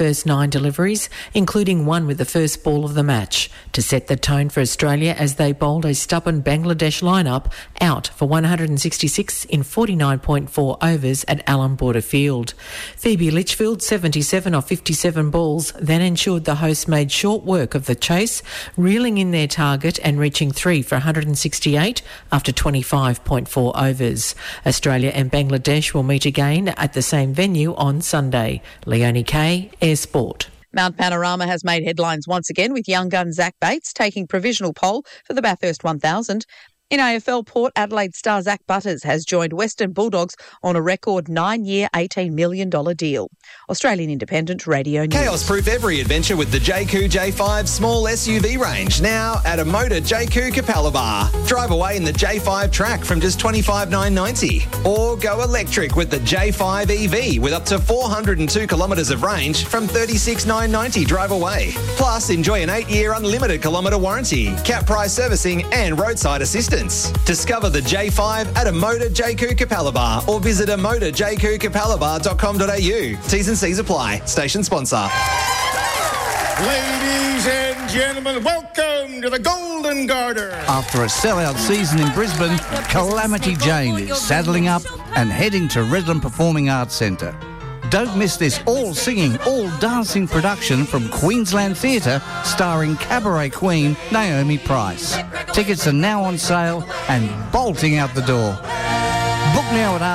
first 9 deliveries, including one with the first ball of the match, to set the tone for Australia as they bowled a stubborn Bangladesh lineup out for 166 in 49.4 overs at Allan Border Field. Phoebe Litchfield, 77 off 57 balls, then ensured the hosts made short work of the chase, reeling in their target and reaching 3 for 168 after 25.4 overs. Australia and Bangladesh will meet again at the same venue on Sunday. Leonie Kay, Air Sport. Mount Panorama has made headlines once again, with young gun Zach Bates taking provisional pole for the Bathurst 1000. In AFL, Port Adelaide star Zach Butters has joined Western Bulldogs on a record 9-year, $18 million deal. Australian Independent Radio News. Chaos-proof every adventure with the JQ J5 small SUV range, now at a Motor JQ Capalaba. Drive away in the J5 Track from just $25,990. Or go electric with the J5 EV with up to 402 kilometres of range from $36,990. Drive away. Plus, enjoy an 8-year unlimited kilometre warranty, cap price servicing and roadside assistance. Discover the J5 at a Motor JQ Capalaba or visit a motorjqcapalaba.com.au. T's and C's apply. Station sponsor. Ladies and gentlemen, welcome to the Golden Garter. After a sellout season in Brisbane, Calamity Jane is saddling up and heading to Redland Performing Arts Centre. Don't miss this all-singing, all-dancing production from Queensland Theatre starring cabaret queen Naomi Price. Tickets are now on sale and bolting out the door. Book now at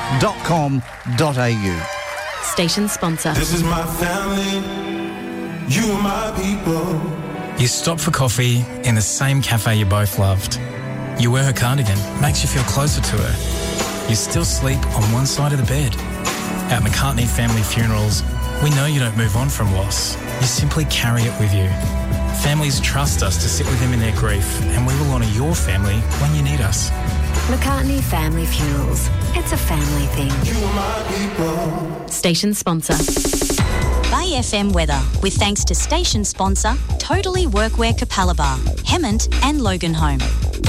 rpac.com.au. Station sponsor. This is my family, you are my people. You stop for coffee in the same cafe you both loved. You wear her cardigan, makes you feel closer to her. You still sleep on one side of the bed. At McCartney Family Funerals, we know you don't move on from loss. You simply carry it with you. Families trust us to sit with them in their grief, and we will honour your family when you need us. McCartney Family Funerals. It's a family thing. You are my people. Station sponsor. Bay FM weather, with thanks to station sponsor Totally Workwear Capalaba, Hemmant and Loganholme.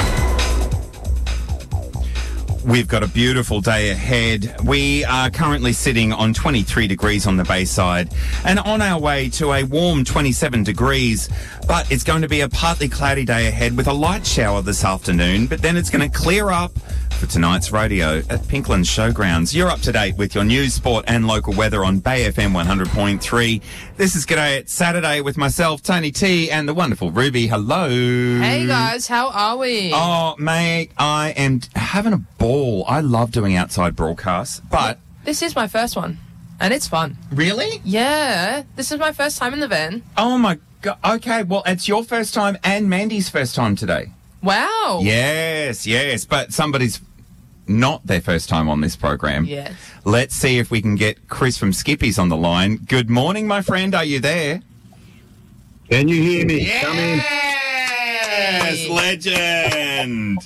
We've got a beautiful day ahead. We are currently sitting on 23 degrees on the Bayside and on our way to a warm 27 degrees. But it's going to be a partly cloudy day ahead with a light shower this afternoon, but then it's going to clear up for tonight's rodeo at Pinkland Showgrounds. You're up to date with your news, sport and local weather on Bay FM 100.3. This is G'day It's Saturday with myself, Tony T, and the wonderful Ruby. Hello. Hey guys, how are we? Oh, mate, I am having a ball. I love doing outside broadcasts, but... This is my first one, and it's fun. Really? Yeah, this is my first time in the van. Oh my God. Okay, well, it's your first time and Mandy's first time today. Wow. Yes, but somebody's not their first time on this program. Yes. Let's see if we can get Chris from Skippy's on the line. Good morning, my friend. Are you there? Can you hear me? Yes! Come in. Yes, legend.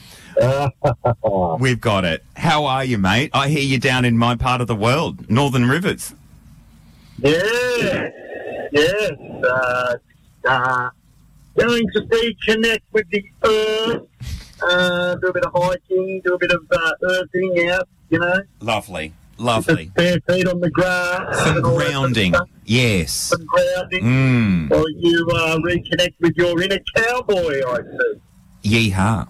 We've got it. How are you, mate? I hear you down in my part of the world, Northern Rivers. Yes. Going to reconnect with the earth, do a bit of hiking, do a bit of earthing out, you know. Lovely. Just bare feet on the grass. Some grounding, yes. Some grounding. Or you reconnect with your inner cowboy, I see. Yeehaw.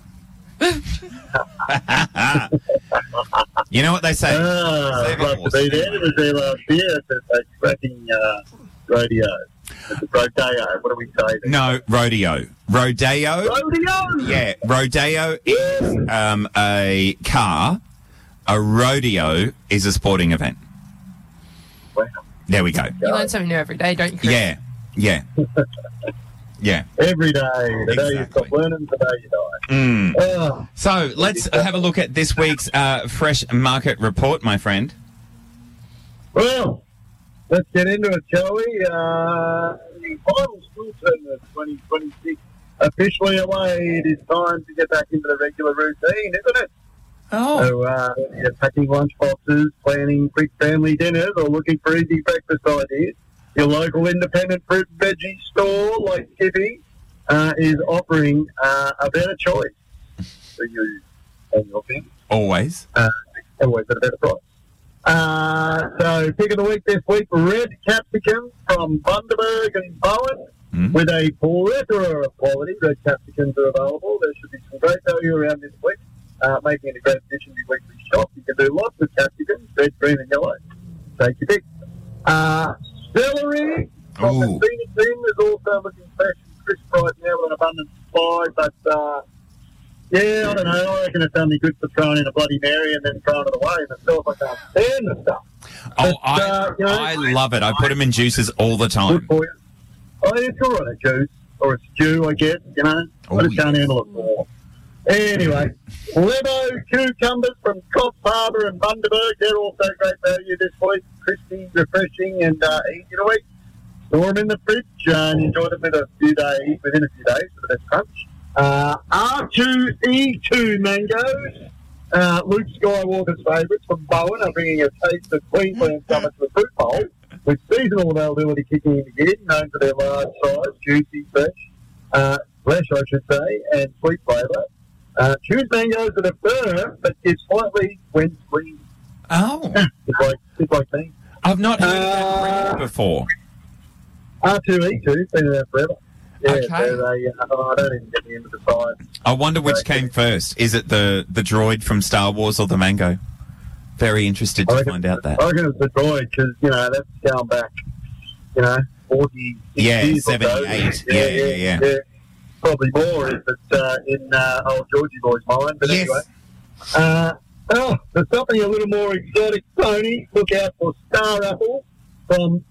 You know what they say? I'd love to be there. It was there last year at the scrapping rodeo. It's a rodeo. What do we say then? No, rodeo. Rodeo? Rodeo? Yeah, rodeo is a car. A rodeo is a sporting event. Wow. There we go. You learn something new every day, don't you, Chris? Yeah. Yeah. Every day. The day you stop learning, the day you die. Oh. So let's have a look at this week's Fresh Market Report, my friend. Well, let's get into it, shall we? The final school term of 2026 officially away. It is time to get back into the regular routine, isn't it? Oh. So you're packing lunch boxes, planning quick family dinners, or looking for easy breakfast ideas. Your local independent fruit and veggie store, like Skippy, is offering a better choice for you and your family. Always. Always at a better price. So pick of the week this week, red capsicum from Bundaberg and Bowen with a plethora of quality. Red capsicums are available. There should be some great value around this week, making it a great addition to your weekly shop. You can do lots of capsicums, red, green and yellow. Take your pick. Celery from the Phoenix team is also looking fresh and crisp right now with an abundant supply, but yeah, I don't know. I reckon it's only good for throwing in a Bloody Mary and then throwing it away myself. I can't stand the stuff. Oh, But, I love it. I put them in juices all the time. Good for you. Oh, it's all right, a juice or a stew, I guess, you know. I just can't handle it more. Anyway, Lebo cucumbers from Coffs Harbour and Bundaberg. They're also great value this week. Crispy, refreshing and easy to eat. Store them in the fridge and enjoy them within a few days for the best crunch. R2E2 mangoes. Luke Skywalker's favourites from Bowen are bringing a taste of Queensland summer to the fruit bowl, with seasonal availability kicking in again, known for their large size, juicy, flesh, I should say, and sweet flavour. Choose mangoes that are firm but give slightly when squeezed. Oh. It's like me. I've not heard of that before. R2E2's been around forever. Yeah, Okay. I don't even get the end of the size. I wonder which came first. Is it the droid from Star Wars or the mango? Very interested to find out that. I reckon it's the droid because, you know, that's going back, 40 years. 78. Yeah. Probably more if it's in old Georgie boy's mind. But anyway. For something a little more exotic, Tony, look out for Star Apple from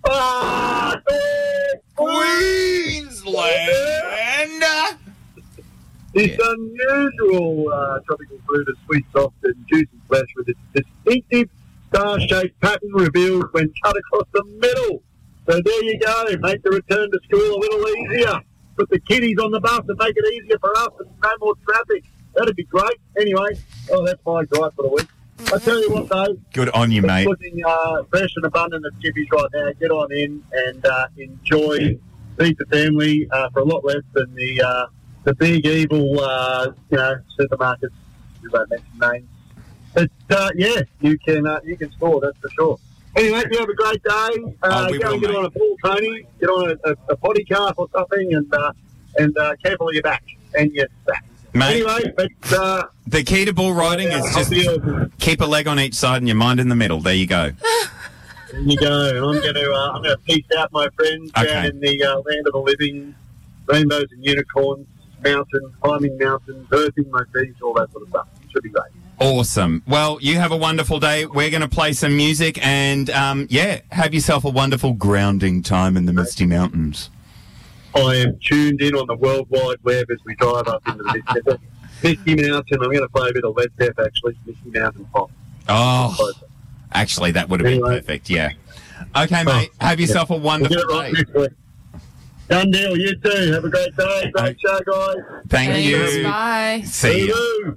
Queensland. This unusual tropical fruit is sweet, soft and juicy flesh with its distinctive star-shaped pattern revealed when cut across the middle. So there you go. Make the return to school a little easier. Put the kiddies on the bus and make it easier for us and no more traffic. That'd be great. Anyway, that's my drive for the week. I tell you what, though. Good on you, mate. It's looking fresh and abundant at Skippies right now. Get on in and enjoy. Feed the family for a lot less than the big evil, supermarkets. We won't mention names. But you can score. That's for sure. Anyway, you have a great day. Go and get on a pool, Tony. Get on a potty calf or something, and careful of your back and your back. Mate, anyway, but the key to bull riding is just keep a leg on each side and your mind in the middle. There you go. There you go. And I'm going to peace out, my friends, down in the land of the living, rainbows and unicorns, mountains, climbing mountains, earthing my feet, all that sort of stuff. It should be great. Awesome. Well, you have a wonderful day. We're going to play some music and, have yourself a wonderful grounding time in the Misty Mountains. I am tuned in on the World Wide Web as we drive up into the Misty Mountain. I'm going to play a bit of Led Zeppelin, actually, Misty Mountain Pop. Oh, actually, that would have been perfect, yeah. Okay, mate, have yourself a wonderful day. Done deal, you too. Have a great day. Great show, guys. Thank you. Bye. See you.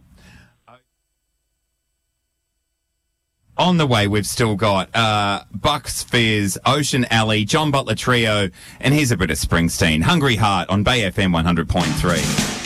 On the way, we've still got Bucks Fizz, Ocean Alley, John Butler Trio, and here's a bit of Springsteen. Hungry Heart on Bay FM 100.3.